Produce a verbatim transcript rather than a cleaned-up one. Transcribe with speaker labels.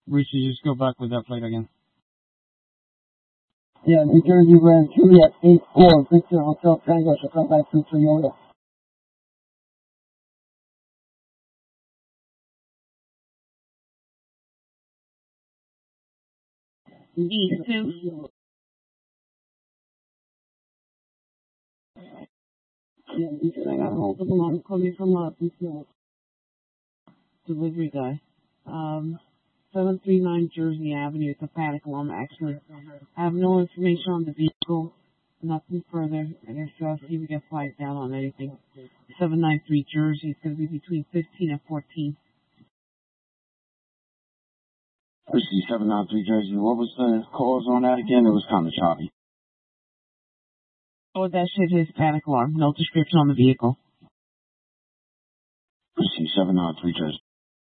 Speaker 1: We should just go back with that flight again.
Speaker 2: Yeah, New Jersey ran Juliet eight four, Victor Hotel Tango, so come back to Toyota.
Speaker 3: E two.
Speaker 2: Yeah, he said I got a hold of him. I'm coming from uh,
Speaker 3: delivery guy. Um, seven three nine Jersey Avenue. It's a panic alarm, actually. I have no information on the vehicle. Nothing further. I guess I'll see if we can fly it down on anything. seven nine three Jersey. It's going to be between fifteen and fourteen.
Speaker 1: Whiskey seven nine three Jersey. What was the cause on that again? It was kind of choppy.
Speaker 3: Oh, that shit is panic alarm. No description on the vehicle.
Speaker 1: Whiskey seven nine three Jersey.